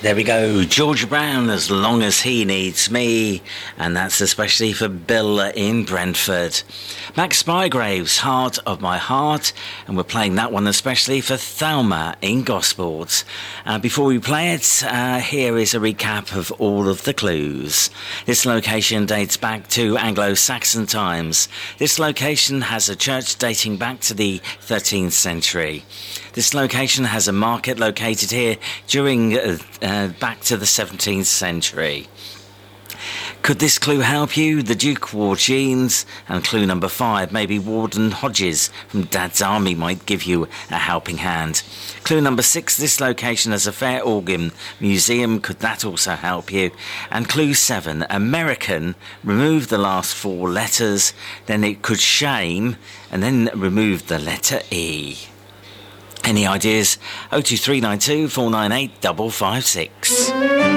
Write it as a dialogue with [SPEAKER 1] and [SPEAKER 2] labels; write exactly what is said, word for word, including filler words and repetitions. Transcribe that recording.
[SPEAKER 1] There we go, George Brown, As Long As He Needs Me, and that's especially for Bill in Brentford. Max Spygrave's Heart of My Heart, and we're playing that one especially for Thelma in Gosport. Uh, before we play it, uh, here is a recap of all of the clues. This location dates back to Anglo-Saxon times. This location has a church dating back to the thirteenth century. This location has a market located here during uh, uh, back to the seventeenth century. Could this clue help you? The Duke wore jeans. And clue number five, maybe Warden Hodges from Dad's Army might give you a helping hand. Clue number six, this location has a fair organ museum. Could that also help you? And clue seven, American, remove the last four letters, then it could shame, and then remove the letter E. Any ideas? oh two three nine two, four nine eight, five five six.